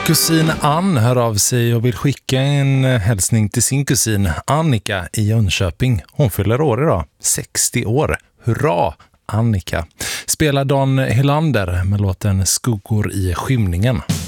Kusin Ann hör av sig och vill skicka en hälsning till sin kusin Annika i Jönköping. Hon fyller år idag, 60 år. Hurra, Annika! Spelar Don Hylander med låten Skuggor i skymningen.